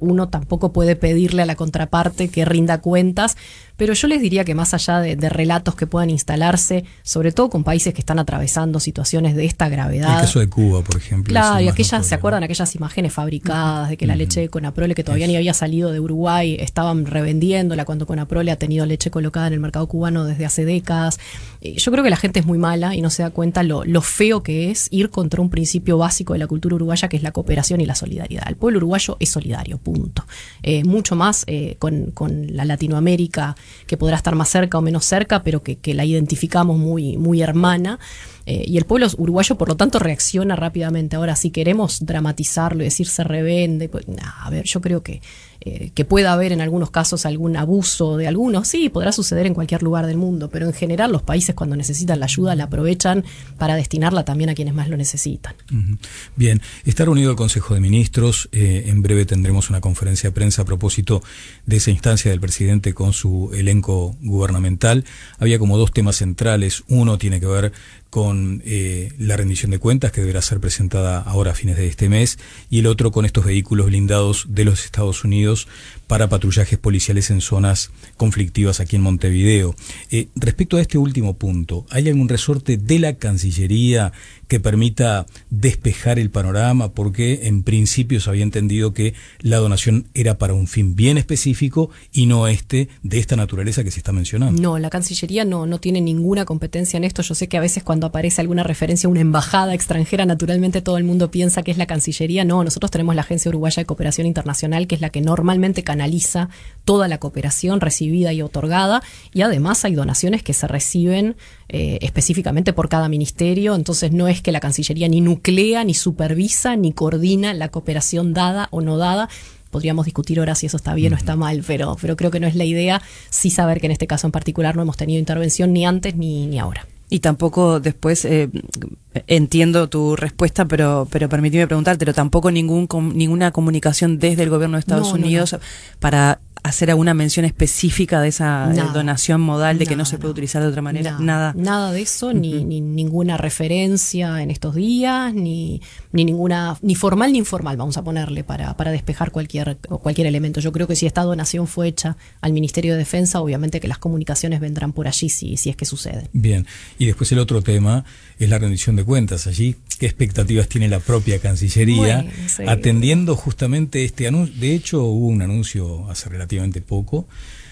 uno tampoco puede pedirle a la contraparte que rinda cuentas, pero yo les diría que más allá de relatos que puedan instalarse, sobre todo con países que están atravesando situaciones de esta gravedad. El caso de Cuba, por ejemplo. Claro, y aquellas, ¿se acuerdan aquellas imágenes fabricadas de que la leche de Conaprole, que todavía ni había salido de Uruguay, estaban revendiéndola cuando Conaprole ha tenido leche colocada en el mercado cubano desde hace décadas? Yo creo que la gente es muy mala y no se da cuenta lo feo que es ir contra un principio básico de la cultura uruguaya, que es la cooperación y la solidaridad. El pueblo uruguayo es solidario, punto. Mucho más con la Latinoamérica, que podrá estar más cerca o menos cerca, pero que la identificamos muy, muy hermana. Y el pueblo uruguayo, por lo tanto, reacciona rápidamente. Ahora, si queremos dramatizarlo y decir se revende, pues, a ver, yo creo que pueda haber en algunos casos algún abuso de algunos. Sí, podrá suceder en cualquier lugar del mundo, pero en general los países, cuando necesitan la ayuda, la aprovechan para destinarla también a quienes más lo necesitan. Bien, está reunido el Consejo de Ministros. En breve tendremos una conferencia de prensa a propósito de esa instancia del presidente con su elenco gubernamental. Había como dos temas centrales. Uno tiene que ver con la rendición de cuentas, que deberá ser presentada ahora a fines de este mes, y el otro con estos vehículos blindados de los Estados Unidos para patrullajes policiales en zonas conflictivas aquí en Montevideo. Respecto a este último punto, ¿hay algún resorte de la Cancillería que permita despejar el panorama? Porque en principio se había entendido que la donación era para un fin bien específico y no de esta naturaleza que se está mencionando. No, la Cancillería no tiene ninguna competencia en esto. Yo sé que a veces cuando aparece alguna referencia a una embajada extranjera, naturalmente todo el mundo piensa que es la Cancillería. No, nosotros tenemos la Agencia Uruguaya de Cooperación Internacional, que es la que normalmente canaliza toda la cooperación recibida y otorgada, y además hay donaciones que se reciben específicamente por cada ministerio. Entonces no es que la Cancillería ni nuclea, ni supervisa, ni coordina la cooperación dada o no dada. Podríamos discutir ahora si eso está bien o está mal, pero creo que no es la idea. Sí saber que en este caso en particular no hemos tenido intervención ni antes ni ahora. Y tampoco después, entiendo tu respuesta, pero permíteme preguntártelo, tampoco ninguna comunicación desde el gobierno de Estados Unidos para hacer alguna mención específica de esa donación modal, de que no se puede utilizar de otra manera. Nada de eso, ni ninguna referencia en estos días, ni ninguna, ni formal ni informal, vamos a ponerle, para despejar cualquier elemento. Yo creo que si esta donación fue hecha al Ministerio de Defensa, obviamente que las comunicaciones vendrán por allí si es que sucede. Bien, y después el otro tema es la rendición de cuentas. Allí, ¿qué expectativas tiene la propia Cancillería atendiendo justamente este anuncio? De hecho, hubo un anuncio hace relativamente poco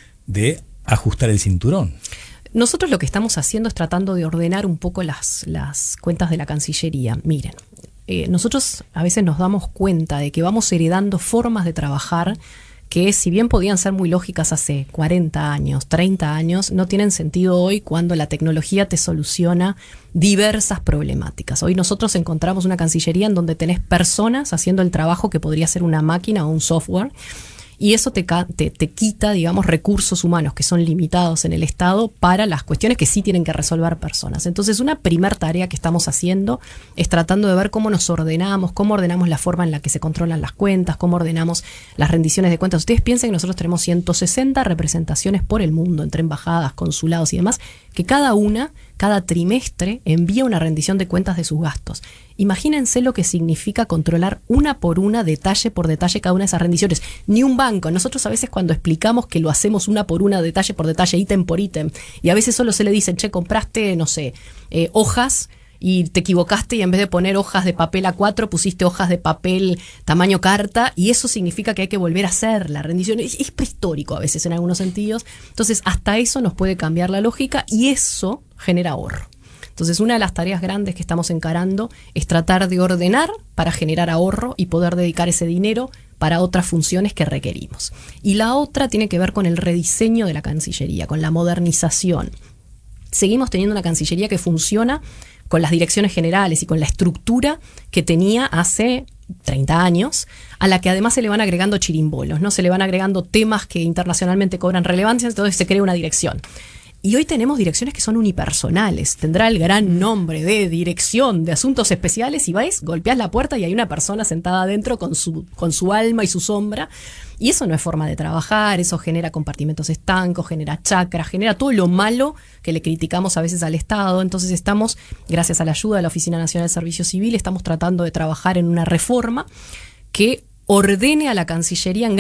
de ajustar el cinturón. Nosotros lo que estamos haciendo es tratando de ordenar un poco las cuentas de la Cancillería. Miren, nosotros a veces nos damos cuenta de que vamos heredando formas de trabajar que, si bien podían ser muy lógicas hace 40 años, 30 años, no tienen sentido hoy cuando la tecnología te soluciona diversas problemáticas. Hoy nosotros encontramos una Cancillería en donde tenés personas haciendo el trabajo que podría ser una máquina o un software, y eso te quita, digamos, recursos humanos que son limitados en el Estado para las cuestiones que sí tienen que resolver personas. Entonces, una primer tarea que estamos haciendo es tratando de ver cómo nos ordenamos, cómo ordenamos la forma en la que se controlan las cuentas, cómo ordenamos las rendiciones de cuentas. Ustedes piensen que nosotros tenemos 160 representaciones por el mundo, entre embajadas, consulados y demás, que cada trimestre envía una rendición de cuentas de sus gastos. Imagínense lo que significa controlar una por una, detalle por detalle, cada una de esas rendiciones. Ni un banco. Nosotros a veces, cuando explicamos que lo hacemos una por una, detalle por detalle, ítem por ítem, y a veces solo se le dicen, compraste, no sé, hojas, y te equivocaste y en vez de poner hojas de papel A4 pusiste hojas de papel tamaño carta, y eso significa que hay que volver a hacer la rendición. Es prehistórico a veces en algunos sentidos. Entonces hasta eso nos puede cambiar la lógica, y eso genera ahorro. Entonces, una de las tareas grandes que estamos encarando es tratar de ordenar para generar ahorro y poder dedicar ese dinero para otras funciones que requerimos. Y la otra tiene que ver con el rediseño de la Cancillería, con la modernización. Seguimos teniendo una Cancillería que funciona con las direcciones generales y con la estructura que tenía hace 30 años, a la que además se le van agregando chirimbolos, ¿no? Se le van agregando temas que internacionalmente cobran relevancia, entonces se crea una dirección. Y hoy tenemos direcciones que son unipersonales. Tendrá el gran nombre de Dirección de Asuntos Especiales, y vais, golpeás la puerta y hay una persona sentada adentro con su alma y su sombra. Y eso no es forma de trabajar, eso genera compartimentos estancos, genera chacras, genera todo lo malo que le criticamos a veces al Estado. Entonces estamos, gracias a la ayuda de la Oficina Nacional de Servicio Civil, estamos tratando de trabajar en una reforma que ordene a la Cancillería en